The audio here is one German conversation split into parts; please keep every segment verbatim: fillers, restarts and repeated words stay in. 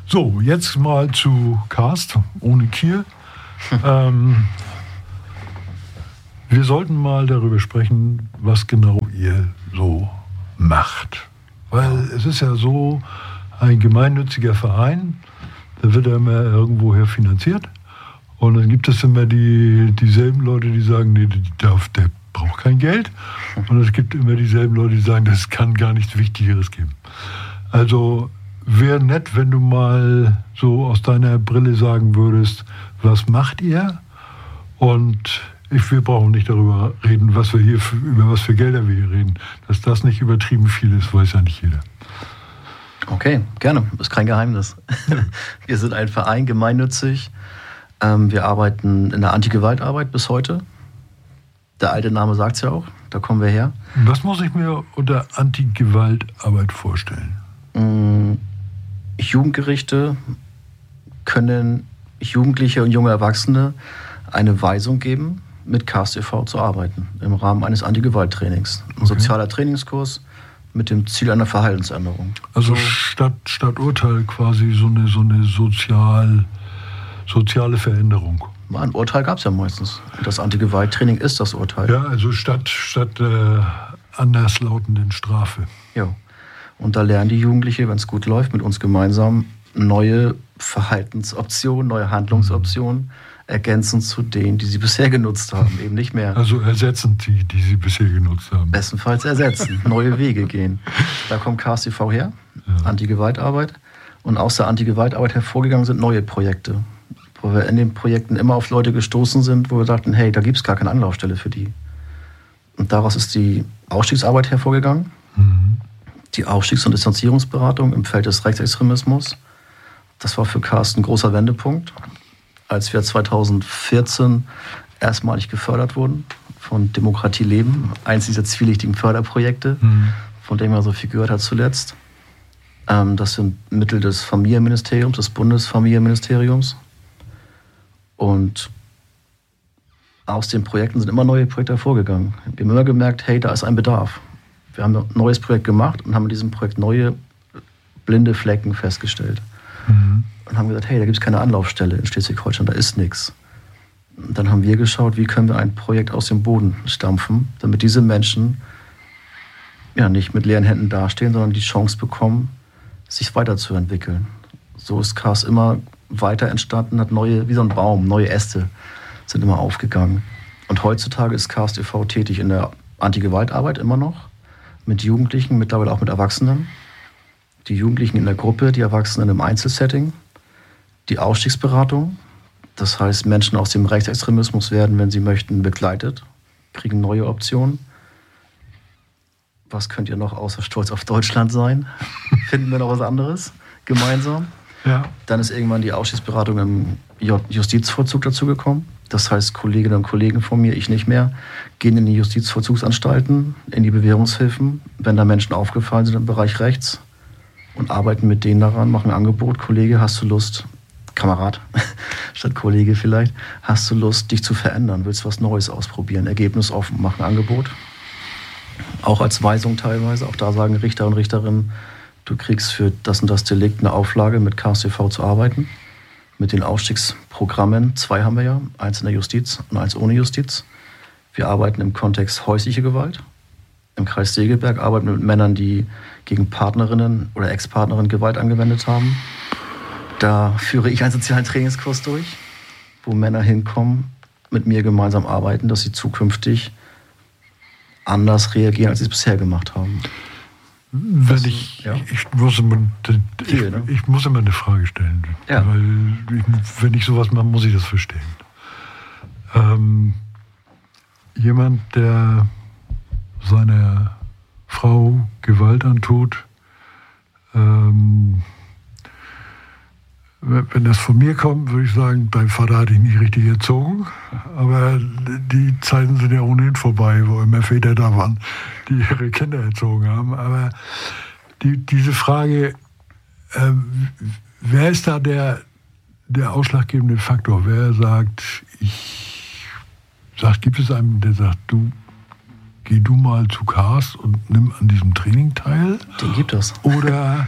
So, jetzt mal zu Cast, ohne Kiel. ähm, wir sollten mal darüber sprechen, was genau ihr so macht. Weil es ist ja so, ein gemeinnütziger Verein, da wird ja immer irgendwoher finanziert. Und dann gibt es immer die, dieselben Leute, die sagen, nee, der, der braucht kein Geld. Und es gibt immer dieselben Leute, die sagen, das kann gar nichts Wichtigeres geben. Also wäre nett, wenn du mal so aus deiner Brille sagen würdest, was macht ihr? Und ich, wir brauchen nicht darüber reden, was wir hier für, über was für Gelder wir hier reden. Dass das nicht übertrieben viel ist, weiß ja nicht jeder. Okay, gerne. Das ist kein Geheimnis. Wir sind ein Verein, gemeinnützig. Wir arbeiten in der Antigewaltarbeit bis heute. Der alte Name sagt es ja auch, da kommen wir her. Was muss ich mir unter Antigewaltarbeit vorstellen? Jugendgerichte können Jugendliche und junge Erwachsene eine Weisung geben, mit Cast e V zu arbeiten, im Rahmen eines Antigewalttrainings. Ein okay. sozialer Trainingskurs mit dem Ziel einer Verhaltensänderung. Also so statt, statt Urteil quasi so eine, so eine sozial, soziale Veränderung. Ein Urteil gab es ja meistens. Das Antigewalttraining ist das Urteil. Ja, also statt, statt äh, anderslautenden Strafe. Ja. Und da lernen die Jugendlichen, wenn es gut läuft, mit uns gemeinsam neue Verhaltensoptionen, neue Handlungsoptionen, ergänzend zu denen, die sie bisher genutzt haben. Eben nicht mehr. Also ersetzen die, die sie bisher genutzt haben. Bestenfalls ersetzen, neue Wege gehen. Da kommt Cast e V her, ja. Antigewaltarbeit. Und aus der Antigewaltarbeit hervorgegangen sind neue Projekte. Wo wir in den Projekten immer auf Leute gestoßen sind, wo wir sagten, hey, da gibt es gar keine Anlaufstelle für die. Und daraus ist die Ausstiegsarbeit hervorgegangen. Mhm. Die Ausstiegs- und Distanzierungsberatung im Feld des Rechtsextremismus. Das war für Cast ein großer Wendepunkt, als wir zweitausendvierzehn erstmalig gefördert wurden von Demokratie Leben, eins dieser zwielichtigen Förderprojekte, mhm. von dem man so viel gehört hat zuletzt. Das sind Mittel des Familienministeriums, des Bundesfamilienministeriums. Und aus den Projekten sind immer neue Projekte hervorgegangen. Wir haben immer gemerkt, hey, da ist ein Bedarf. Wir haben ein neues Projekt gemacht und haben in diesem Projekt neue blinde Flecken festgestellt. Mhm. Und haben gesagt, hey, da gibt es keine Anlaufstelle in Schleswig-Holstein, da ist nichts. Und dann haben wir geschaut, wie können wir ein Projekt aus dem Boden stampfen, damit diese Menschen ja nicht mit leeren Händen dastehen, sondern die Chance bekommen, sich weiterzuentwickeln. So ist Cast immer weiter entstanden, hat neue, wie so ein Baum, neue Äste sind immer aufgegangen. Und heutzutage ist Cast e V tätig in der Antigewaltarbeit immer noch, mit Jugendlichen, mittlerweile auch mit Erwachsenen. Die Jugendlichen in der Gruppe, die Erwachsenen im Einzelsetting. Die Ausstiegsberatung, das heißt, Menschen aus dem Rechtsextremismus werden, wenn sie möchten, begleitet, kriegen neue Optionen. Was könnt ihr noch außer Stolz auf Deutschland sein? Finden wir noch was anderes gemeinsam? Ja. Dann ist irgendwann die Ausstiegsberatung im Justizvollzug dazugekommen. Das heißt, Kolleginnen und Kollegen von mir, ich nicht mehr, gehen in die Justizvollzugsanstalten, in die Bewährungshilfen, wenn da Menschen aufgefallen sind im Bereich rechts und arbeiten mit denen daran, machen ein Angebot. Kollege, hast du Lust, Kamerad, statt Kollege vielleicht, hast du Lust, dich zu verändern, willst was Neues ausprobieren, Ergebnis offen, machen ein Angebot. Auch als Weisung teilweise, auch da sagen Richter und Richterinnen, du kriegst für das und das Delikt eine Auflage, mit Cast e V zu arbeiten. Mit den Ausstiegsprogrammen, zwei haben wir ja, eins in der Justiz und eins ohne Justiz. Wir arbeiten im Kontext häusliche Gewalt. Im Kreis Segeberg arbeiten wir mit Männern, die gegen Partnerinnen oder Ex-Partnerinnen Gewalt angewendet haben. Da führe ich einen sozialen Trainingskurs durch, wo Männer hinkommen, mit mir gemeinsam arbeiten, dass sie zukünftig anders reagieren, als sie es bisher gemacht haben. Wenn das, ich, ja. ich, muss immer, ich, Viel, ne? ich muss immer eine Frage stellen, ja. weil ich, wenn ich sowas mache, muss ich das verstehen. Ähm, jemand, der seiner Frau Gewalt antut, ähm, wenn das von mir kommt, würde ich sagen, dein Vater hat dich nicht richtig erzogen. Aber die Zeiten sind ja ohnehin vorbei, wo immer Väter da waren, die ihre Kinder erzogen haben. Aber die, diese Frage, äh, wer ist da der, der ausschlaggebende Faktor? Wer sagt, ich sagt, gibt es einen, der sagt, du, geh du mal zu Cast und nimm an diesem Training teil? Den gibt es. Oder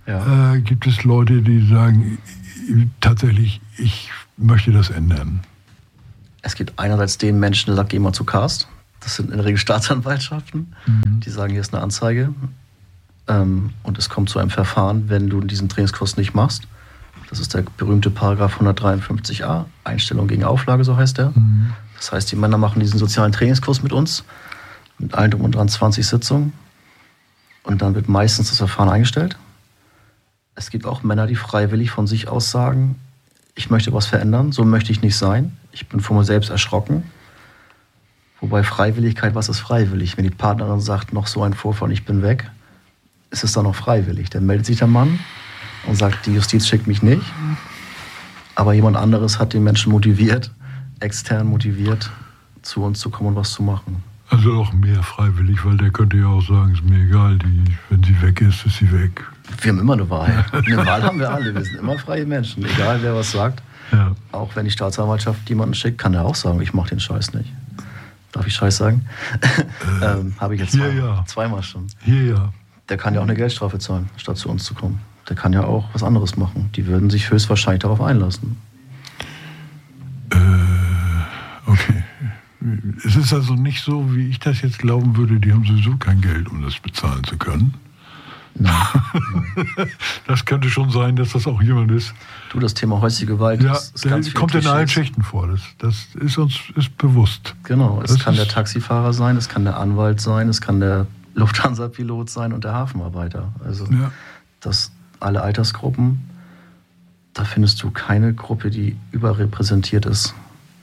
ja. äh, gibt es Leute, die sagen, tatsächlich, ich möchte das ändern. Es gibt einerseits den Menschen, der sagt, geh mal zu Cast. Das sind in der Regel Staatsanwaltschaften. Mhm. Die sagen, hier ist eine Anzeige. Ähm, und es kommt zu einem Verfahren, wenn du diesen Trainingskurs nicht machst. Das ist der berühmte Paragraph hundertdreiundfünfzig a, Einstellung gegen Auflage, so heißt der. Mhm. Das heißt, die Männer machen diesen sozialen Trainingskurs mit uns, mit allen drum und dran zwanzig Sitzungen. Und dann wird meistens das Verfahren eingestellt. Es gibt auch Männer, die freiwillig von sich aus sagen, ich möchte was verändern, so möchte ich nicht sein. Ich bin von mir selbst erschrocken. Wobei Freiwilligkeit, was ist freiwillig? Wenn die Partnerin sagt, noch so ein Vorfall, ich bin weg, ist es dann noch freiwillig. Dann meldet sich der Mann und sagt, die Justiz schickt mich nicht. Aber jemand anderes hat den Menschen motiviert, extern motiviert, zu uns zu kommen und was zu machen. Also auch mehr freiwillig, weil der könnte ja auch sagen, ist mir egal, die, wenn sie weg ist, ist sie weg. Wir haben immer eine Wahl. Eine Wahl haben wir alle. Wir sind immer freie Menschen, egal wer was sagt. Ja. Auch wenn die Staatsanwaltschaft jemanden schickt, kann er auch sagen, ich mache den Scheiß nicht. Darf ich Scheiß sagen? Äh, ähm, Habe ich jetzt hier, zwei, ja. zweimal schon. Hier ja. Der kann ja auch eine Geldstrafe zahlen, statt zu uns zu kommen. Der kann ja auch was anderes machen. Die würden sich höchstwahrscheinlich darauf einlassen. Äh, okay. Es ist also nicht so, wie ich das jetzt glauben würde, die haben sowieso kein Geld, um das bezahlen zu können. Nein, nein. Das könnte schon sein, dass das auch jemand ist. Du, das Thema häusliche Gewalt ja, ist, ist ganz viel kommt Klischees. in allen Schichten vor. Das, das ist uns ist bewusst. Genau, es das kann ist der Taxifahrer sein, es kann der Anwalt sein, es kann der Lufthansa-Pilot sein und der Hafenarbeiter. Also ja. das, alle Altersgruppen, da findest du keine Gruppe, die überrepräsentiert ist.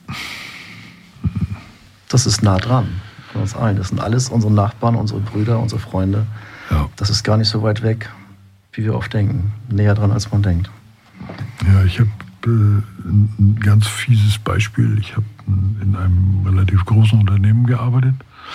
Das ist nah dran von uns allen. Das sind alles unsere Nachbarn, unsere Brüder, unsere Freunde. Ja. Das ist gar nicht so weit weg, wie wir oft denken. Näher dran, als man denkt. Ja, ich habe äh, ein ganz fieses Beispiel. Ich habe in einem relativ großen Unternehmen gearbeitet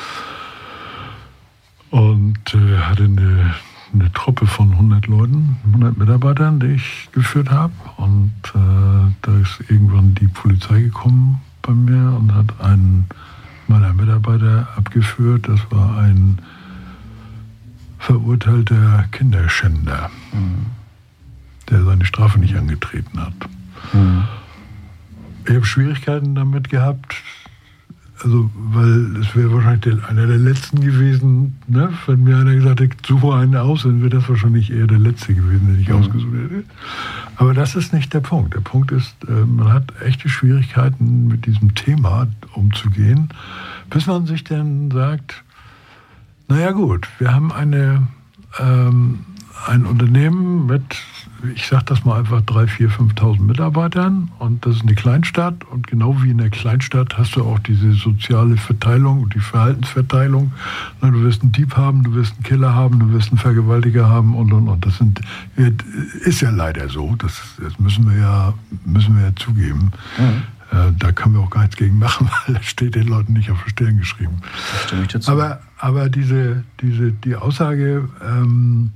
und äh, hatte eine, eine Truppe von hundert Leuten, hundert Mitarbeitern, die ich geführt habe. Und äh, da ist irgendwann die Polizei gekommen bei mir und hat einen meiner Mitarbeiter abgeführt. Das war ein verurteilter Kinderschänder, mhm. der seine Strafe nicht angetreten hat. Mhm. Ich habe Schwierigkeiten damit gehabt, also weil es wäre wahrscheinlich der, einer der letzten gewesen, ne? Wenn mir einer gesagt hätte, suche einen aus, dann wäre das wahrscheinlich eher der letzte gewesen, den ich mhm. ausgesucht hätte. Aber das ist nicht der Punkt. Der Punkt ist, man hat echte Schwierigkeiten mit diesem Thema umzugehen, bis man sich dann sagt, naja gut, wir haben eine, ähm, ein Unternehmen mit, ich sage das mal einfach, dreitausend, viertausend, fünftausend Mitarbeitern und das ist eine Kleinstadt und genau wie in der Kleinstadt hast du auch diese soziale Verteilung und die Verhaltensverteilung. Na, du wirst einen Dieb haben, du wirst einen Killer haben, du wirst einen Vergewaltiger haben und und und. Das sind, ist ja leider so, das, das müssen wir ja, müssen wir ja zugeben. Mhm. Da können wir auch gar nichts gegen machen, weil das steht den Leuten nicht auf die Stirn geschrieben. Das stimme ich dazu. Aber, aber diese, diese, die Aussage, ähm,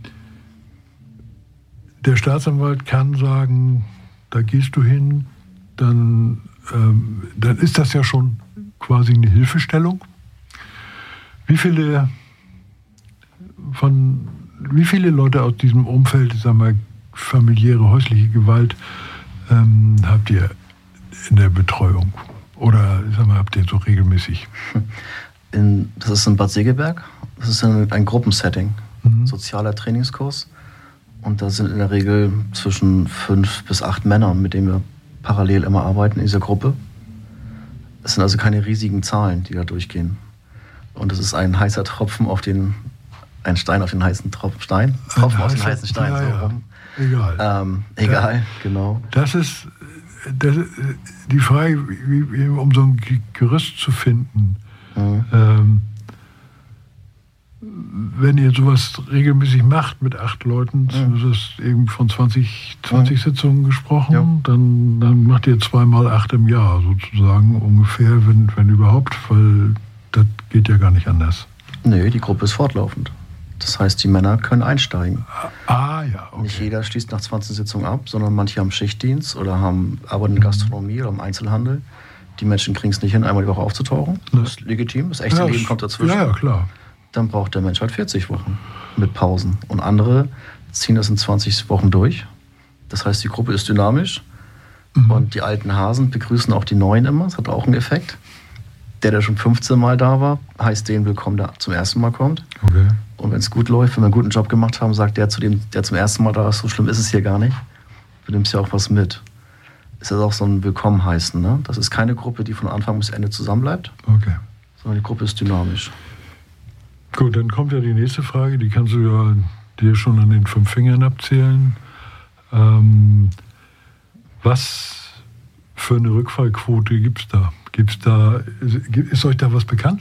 der Staatsanwalt kann sagen, da gehst du hin, dann, ähm, dann ist das ja schon quasi eine Hilfestellung. Wie viele, von, wie viele Leute aus diesem Umfeld, sagen wir, familiäre, häusliche Gewalt, ähm, habt ihr in der Betreuung? Oder sag mal, habt ihr so regelmäßig? In, das ist in Bad Segeberg. Das ist ein, ein Gruppensetting, mhm. sozialer Trainingskurs. Und da sind in der Regel zwischen fünf bis acht Männer, mit denen wir parallel immer arbeiten in dieser Gruppe. Es sind also keine riesigen Zahlen, die da durchgehen. Und es ist ein heißer Tropfen auf den, ein Stein auf den heißen Tropfen, Stein? Tropfen auf den heißen Stein. Ja, so ja. rum. Egal. Ähm, egal, ja. genau. Das ist das, die Frage, wie, wie, um so ein Gerüst zu finden. Mhm. Ähm, wenn ihr sowas regelmäßig macht mit acht Leuten, mhm. du hast eben von zwanzig, zwanzig mhm. Sitzungen gesprochen, ja. dann, dann macht ihr zweimal acht im Jahr sozusagen ungefähr, wenn, wenn überhaupt, weil das geht ja gar nicht anders. Nö, die Gruppe ist fortlaufend. Das heißt, die Männer können einsteigen. Ah, ja, okay. Nicht jeder schließt nach zwanzig Sitzungen ab, sondern manche haben Schichtdienst oder haben arbeiten in Gastronomie oder im Einzelhandel. Die Menschen kriegen es nicht hin, einmal die Woche aufzutauchen. Das ist legitim, das echte ja, Leben kommt dazwischen. Ja, ja, klar. Dann braucht der Mensch halt vierzig Wochen mit Pausen. Und andere, ziehen das in zwanzig Wochen durch. Das heißt, die Gruppe ist dynamisch. Mhm. Und die alten Hasen begrüßen auch die Neuen immer. Das hat auch einen Effekt. Der, der schon fünfzehn Mal da war, heißt den willkommen, der zum ersten Mal kommt. Okay. Und wenn es gut läuft, wenn wir einen guten Job gemacht haben, sagt der zu dem, der zum ersten Mal da ist, so schlimm ist es hier gar nicht. Du nimmst ja auch was mit. Ist das auch so ein Willkommen heißen, ne? Das ist keine Gruppe, die von Anfang bis Ende zusammenbleibt. Okay. Sondern die Gruppe ist dynamisch. Gut, dann kommt ja die nächste Frage, die kannst du ja dir schon an den fünf Fingern abzählen. Ähm, was für eine Rückfallquote gibt es da? Gibt's da? Ist euch da was bekannt?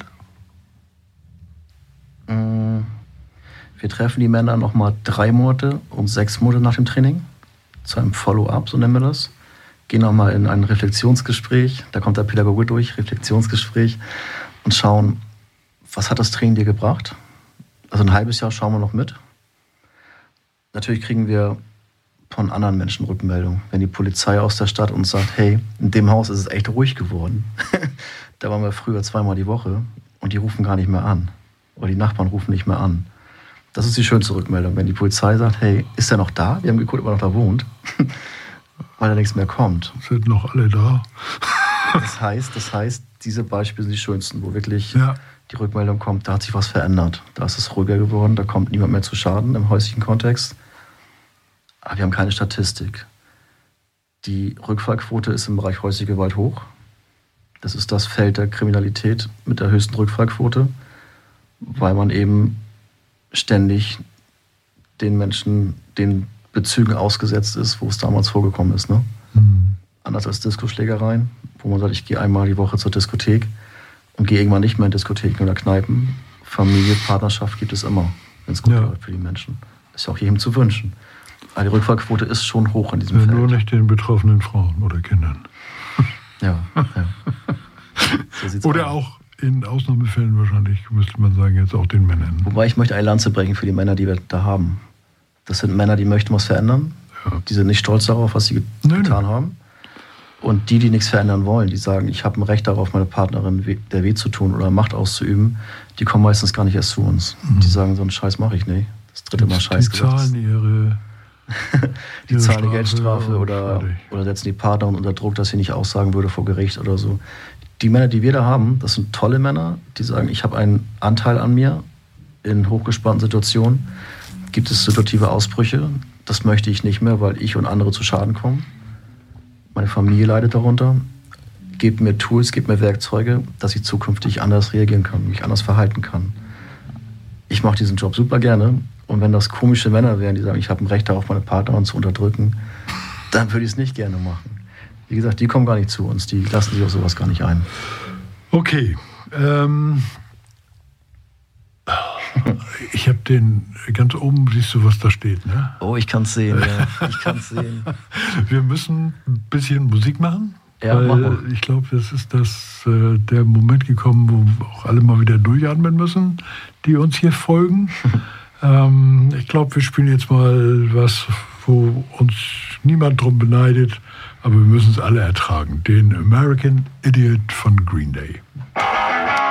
Wir treffen die Männer nochmal drei Monate und sechs Monate nach dem Training zu einem Follow-up, so nennen wir das. Gehen nochmal in ein Reflexionsgespräch, da kommt der Pädagoge durch, Reflexionsgespräch und schauen, was hat das Training dir gebracht? Also ein halbes Jahr schauen wir noch mit. Natürlich kriegen wir von anderen Menschen Rückmeldungen. Wenn die Polizei aus der Stadt uns sagt, hey, in dem Haus ist es echt ruhig geworden. Da waren wir früher zweimal die Woche und die rufen gar nicht mehr an. Oder die Nachbarn rufen nicht mehr an. Das ist die schönste Rückmeldung, wenn die Polizei sagt, hey, ist er noch da? Wir haben geguckt, ob er noch da wohnt. Weil da nichts mehr kommt. Sind noch alle da? Das heißt, das heißt, diese Beispiele sind die schönsten, wo wirklich ja. die Rückmeldung kommt, da hat sich was verändert. Da ist es ruhiger geworden, da kommt niemand mehr zu Schaden im häuslichen Kontext. Aber wir haben keine Statistik. Die Rückfallquote ist im Bereich häusliche Gewalt hoch. Das ist das Feld der Kriminalität mit der höchsten Rückfallquote, weil man eben ständig den Menschen, den Bezügen ausgesetzt ist, wo es damals vorgekommen ist. Ne? Mhm. Anders als Diskoschlägereien, wo man sagt, ich gehe einmal die Woche zur Diskothek und gehe irgendwann nicht mehr in Diskotheken oder Kneipen. Familie, Partnerschaft gibt es immer, wenn es gut ja. läuft für die Menschen. Ist ja auch jedem zu wünschen. Aber die Rückfallquote ist schon hoch in diesem ja, Feld. Nur nicht den betroffenen Frauen oder Kindern. Ja, ja. So oder aus. auch in Ausnahmefällen wahrscheinlich, müsste man sagen, jetzt auch den Männern. Wobei ich möchte eine Lanze brechen für die Männer, die wir da haben. Das sind Männer, die möchten was verändern. Ja. Die sind nicht stolz darauf, was sie get- Nein, getan nein. haben. Und die, die nichts verändern wollen, die sagen, ich habe ein Recht darauf, meine Partnerin weh, der weh zu tun oder Macht auszuüben, die kommen meistens gar nicht erst zu uns. Mhm. Die sagen, so einen Scheiß mache ich nicht. Das dritte Mal Scheiß Die zahlen ihre... die ihre zahlen eine Strafe Geldstrafe oder, oder setzen die Partnerin unter Druck, dass sie nicht aussagen würde vor Gericht oder so. Die Männer, die wir da haben, das sind tolle Männer, die sagen, ich habe einen Anteil an mir in hochgespannten Situationen. Gibt es situative Ausbrüche? Das möchte ich nicht mehr, weil ich und andere zu Schaden kommen. Meine Familie leidet darunter. Gebt mir Tools, gebt mir Werkzeuge, dass ich zukünftig anders reagieren kann, mich anders verhalten kann. Ich mache diesen Job super gerne. Und wenn das komische Männer wären, die sagen, ich habe ein Recht darauf, meine Partnerin zu unterdrücken, dann würde ich es nicht gerne machen. Wie gesagt, die kommen gar nicht zu uns, die lassen sich auf sowas gar nicht ein. Okay. Ähm, ich habe den, ganz oben siehst du, was da steht, ne? Oh, ich kann es sehen, ja. Ich kann es sehen. Wir müssen ein bisschen Musik machen. Ja, weil mach mal. Ich glaube, das ist das, äh, der Moment gekommen, wo auch alle mal wieder durchatmen müssen, die uns hier folgen. ähm, ich glaube, wir spielen jetzt mal was, wo uns niemand drum beneidet, aber wir müssen es alle ertragen. Den American Idiot von Green Day.